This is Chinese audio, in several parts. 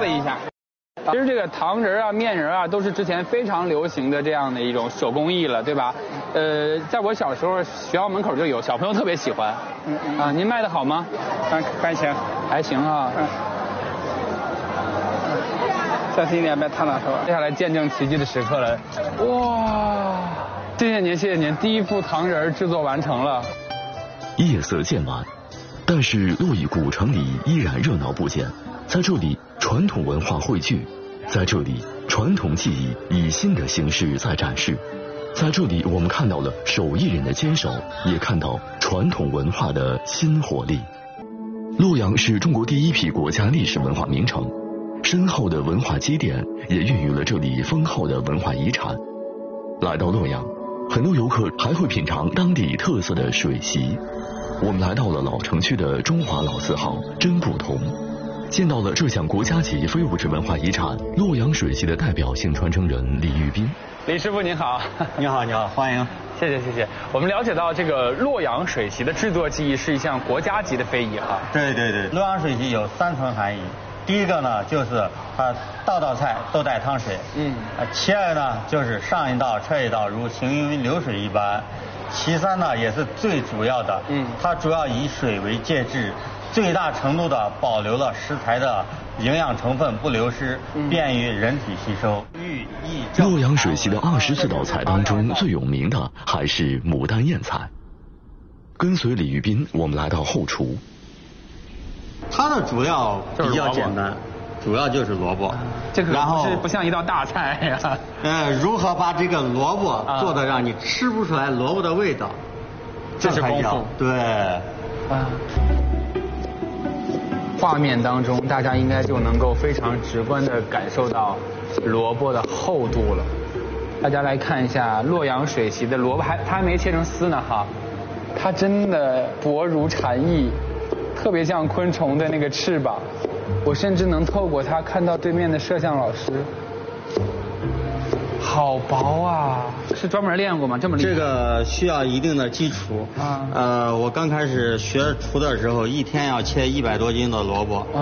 刺一下。其实这个糖人啊、面人啊，都是之前非常流行的这样的一种手工艺了，对吧？在我小时候，学校门口就有，小朋友特别喜欢。啊，您卖的好吗？ 还行， 还行啊。 小心一点，别烫到手。 接下来见证奇迹的时刻了，哇！谢谢您，谢谢您，第一副糖人制作完成了。 夜色渐晚，但是洛邑古城里依然热闹不减。在这里，传统文化汇聚；在这里，传统技艺以新的形式在展示。在这里，我们看到了手艺人的坚守，也看到传统文化的新活力。洛阳是中国第一批国家历史文化名城，深厚的文化积淀也孕育了这里丰厚的文化遗产。来到洛阳，很多游客还会品尝当地特色的水席。我们来到了老城区的中华老字号真不同，见到了这项国家级非物质文化遗产洛阳水席的代表性传承人李玉斌。 李师傅您好。 你好，你好，欢迎。 谢谢谢谢。我们了解到这个洛阳水席的制作技艺是一项国家级的非遗哈。 对对对，洛阳水席有3层含义。第一个呢，就是它道菜都带汤水。其二呢，就是上一道撤一道，如行云流水一般。其三呢，也是最主要的。它主要以水为介质，最大程度的保留了食材的营养成分不流失，便于人体吸收。 洛阳水席的24道菜当中，最有名的还是牡丹燕菜。跟随李玉斌，我们来到后厨。 它的主料比较简单，主要就是萝卜。 这个不像一道大菜呀。 如何把这个萝卜做的让你吃不出来萝卜的味道， 这是功夫。 对。 画面当中，大家应该就能够非常直观地感受到萝卜的厚度了。大家来看一下洛阳水席的萝卜，它还没切成丝呢哈，它真的薄如蝉翼，特别像昆虫的那个翅膀。我甚至能透过它看到对面的摄像老师。好薄啊！是专门练过吗？这么厉害？ 这个需要一定的基础。我刚开始学厨的时候，一天要切100多斤的萝卜。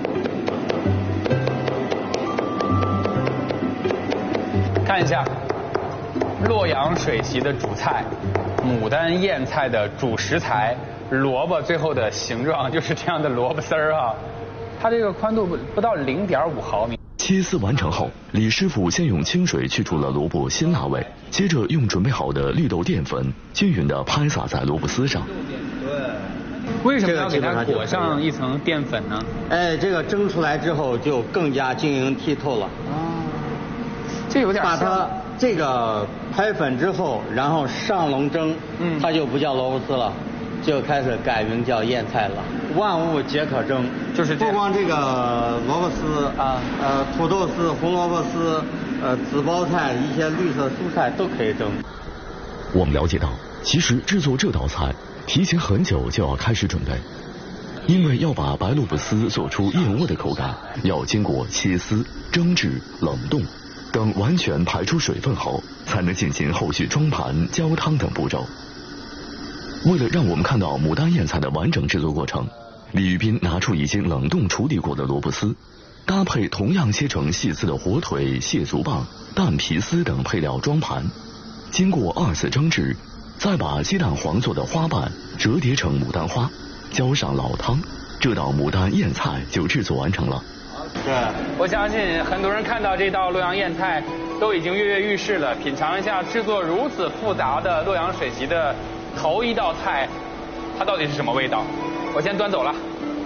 看一下洛阳水席的主菜，牡丹燕菜的主食材，萝卜最后的形状就是这样的萝卜丝儿啊。它这个宽度不到0.5毫米。 切丝完成后，李师傅先用清水去除了萝卜辛辣味，接着用准备好的绿豆淀粉均匀地拍撒在萝卜丝上。 为什么要给它裹上一层淀粉呢？ 这个蒸出来之后就更加晶莹剔透了。 这有点像。 把它这个拍粉之后，然后上笼蒸，它就不叫萝卜丝了，就开始改名叫燕菜了。万物皆可蒸， 就是不光这个萝卜丝土豆丝、红萝卜丝、紫包菜一些绿色蔬菜都可以蒸。 我们了解到，其实制作这道菜提前很久就要开始准备，因为要把白萝卜丝做出燕窝的口感，要经过切丝、蒸制、冷冻等完全排出水分后，才能进行后续装盘、浇汤等步骤。为了让我们看到牡丹燕菜的完整制作过程，李玉斌拿出已经冷冻处理过的萝卜丝，搭配同样切成细丝的火腿、蟹足棒、蛋皮丝等配料装盘，经过2次蒸制，再把鸡蛋黄做的花瓣折叠成牡丹花，浇上老汤，这道牡丹燕菜就制作完成了。 对，我相信很多人看到这道洛阳燕菜都已经跃跃欲试了，品尝一下制作如此复杂的洛阳水席的头一道菜，它到底是什么味道？我先端走了。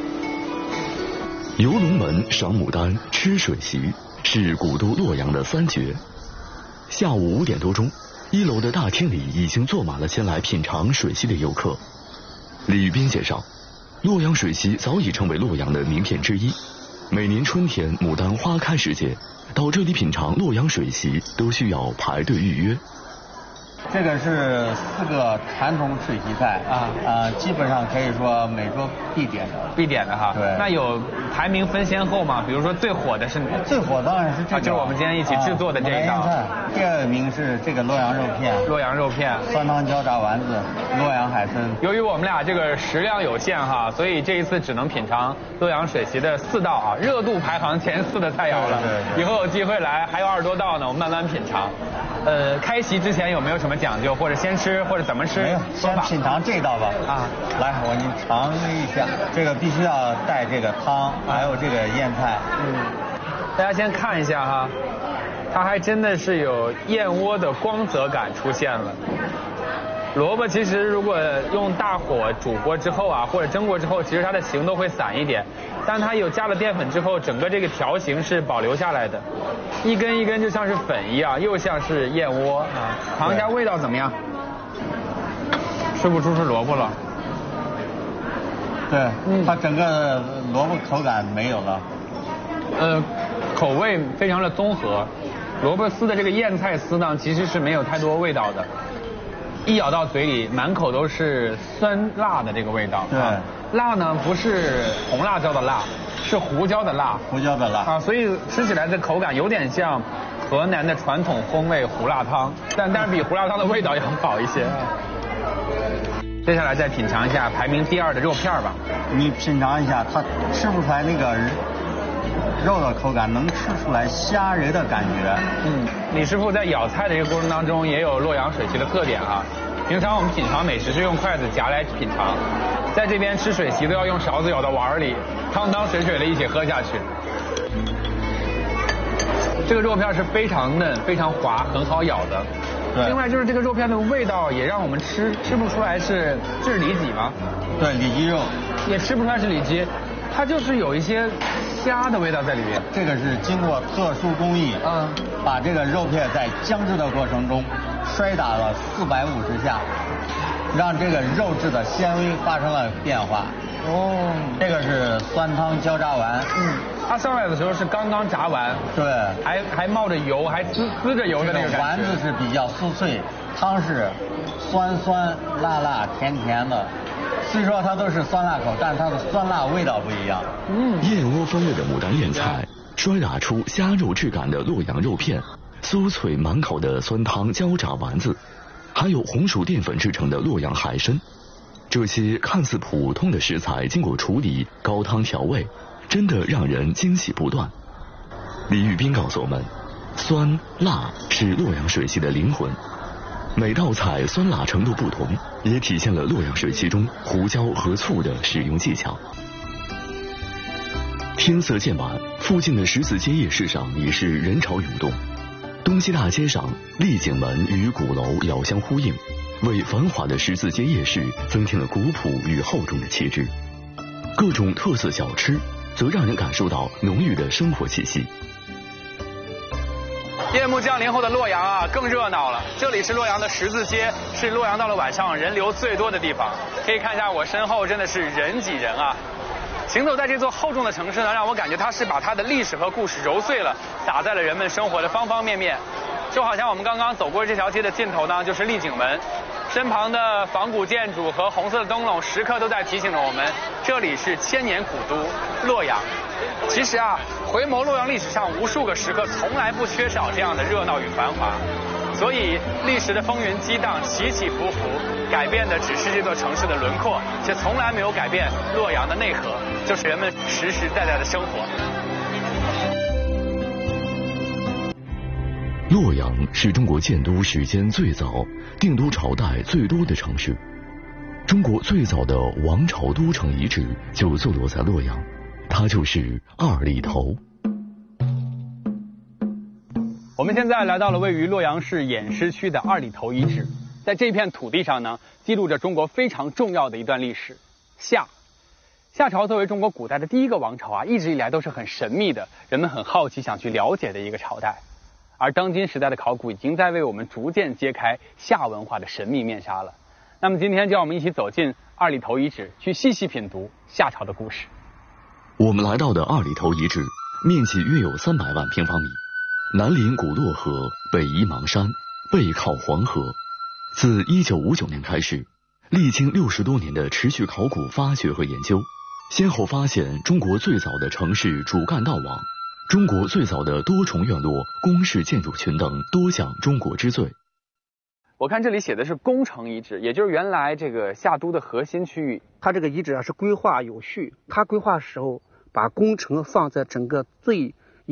游龙门、赏牡丹、吃水席是古都洛阳的3绝。下午5点多钟，1楼的大厅里已经坐满了前来品尝水席的游客。李玉斌介绍，洛阳水席早已成为洛阳的名片之一。每年春天牡丹花开时节，到这里品尝洛阳水席都需要排队预约。 这个是4个传统水洗菜基本上可以说每桌必点的哈。 对。 那有排名分先后吗？比如说最火的是哪？ 最火当然是这个， 就是我们今天一起制作的这一道。 第2名是这个洛阳肉片，酸汤椒炸丸子，洛阳海参。 由于我们俩这个食量有限哈，所以这一次只能品尝洛阳水席的4道啊，热度排行前4的菜肴了。对。以后有机会来，还有20多道呢，我们慢慢品尝。开席之前有没有什么讲究，或者先吃，或者怎么吃？ 没有，先品尝这道吧。来，我给你尝一下，这个必须要带这个汤，还有这个腌菜。 大家先看一下哈，它还真的是有燕窝的光泽感出现了。萝卜其实如果用大火煮过之后或者蒸过之后，其实它的形都会散一点，但它有加了淀粉之后，整个这个条形是保留下来的，一根一根就像是粉一样，又像是燕窝尝一下味道怎么样？吃不出是萝卜了。 对，它整个萝卜口感没有了。 口味非常的综合，萝卜丝的这个燕菜丝呢，其实是没有太多味道的。一咬到嘴里，满口都是酸辣的这个味道。 对， 辣呢不是红辣椒的辣，是胡椒的辣。所以吃起来的口感有点像河南的传统风味胡辣汤，但是比胡辣汤的味道要好一些。接下来再品尝一下排名第2的肉片吧。 你品尝一下，它吃不出来那个肉的口感，能吃出来虾仁的感觉。 李师傅在咬菜的这个过程当中也有洛阳水席的特点平常我们品尝美食是用筷子夹来品尝，在这边吃水席都要用勺子舀到碗里，汤汤水水的一起喝下去。这个肉片是非常嫩、非常滑，很好咬的。另外就是这个肉片的味道也让我们吃不出来是里脊吗？ 对，里脊肉。 也吃不出来是里脊，它就是有一些虾的味道在里面。 这个是经过特殊工艺，把这个肉片在姜制的过程中摔打了450下，让这个肉质的纤维发生了变化。这个是酸汤椒炸丸。 它上来的时候是刚刚炸完， 对， 还冒着油，还滋着油的那个感觉。 丸子是比较酥脆，汤是酸酸辣辣甜甜的。虽说它都是酸辣口，但它的酸辣味道不一样。 燕窝风味的牡丹燕菜，摔打出虾肉质感的洛阳肉片，酥脆满口的酸汤椒炸丸子，还有红薯淀粉制成的洛阳海参。这些看似普通的食材，经过处理、高汤调味，真的让人惊喜不断。李玉斌告诉我们，酸辣是洛阳水席的灵魂。每道菜酸辣程度不同，也体现了洛阳水席中胡椒和醋的使用技巧。天色渐晚，附近的十字街夜市上已是人潮涌动。东西大街上，丽景门与鼓楼遥相呼应，为繁华的十字街夜市增添了古朴与厚重的气质。各种特色小吃则让人感受到浓郁的生活气息。 夜幕降临后的洛阳更热闹了。这里是洛阳的十字街，是洛阳到了晚上人流最多的地方。可以看一下我身后，真的是人挤人行走在这座厚重的城市呢，让我感觉它是把它的历史和故事揉碎了，撒在了人们生活的方方面面。就好像我们刚刚走过这条街的尽头呢，就是丽景门，身旁的仿古建筑和红色的灯笼时刻都在提醒着我们，这里是千年古都洛阳。其实回眸洛阳历史上无数个时刻，从来不缺少这样的热闹与繁华。所以历史的风云激荡，起起伏伏，改变的只是这座城市的轮廓，却从来没有改变洛阳的内核，就是人们实实在在的生活。 洛阳是中国建都时间最早、定都朝代最多的城市。中国最早的王朝都城遗址就坐落在洛阳，它就是二里头。 我们现在来到了位于洛阳市偃师区的二里头遗址，在这片土地上呢，记录着中国非常重要的一段历史——夏朝作为中国古代的第一个王朝一直以来都是很神秘的，人们很好奇想去了解的一个朝代。而当今时代的考古已经在为我们逐渐揭开夏文化的神秘面纱了。那么今天就让我们一起走进二里头遗址，去细细品读夏朝的故事。 我们来到的二里头遗址，面积约有300万平方米，南临古洛河，北依邙山，背靠黄河， 自1959年开始，历经60多年的持续考古发掘和研究，先后发现中国最早的城市主干道网、中国最早的多重院落宫式建筑群等多项中国之最。 我看这里写的是宫城遗址，也就是原来这个夏都的核心区域。 它这个遗址是规划有序，它规划时候把宫城放在整个最